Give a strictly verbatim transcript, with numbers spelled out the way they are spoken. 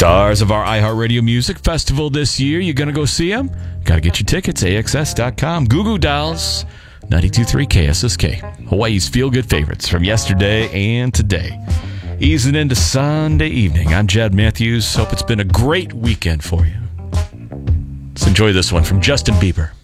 Stars of our iHeartRadio Music Festival this year. You going to go see them? Got to get your tickets, A X S dot com. Goo Goo Dolls, ninety-two point three K S S K. Hawaii's feel-good favorites from yesterday and today. Easing into Sunday evening. I'm Jed Matthews. Hope it's been a great weekend for you. Let's enjoy this one from Justin Bieber.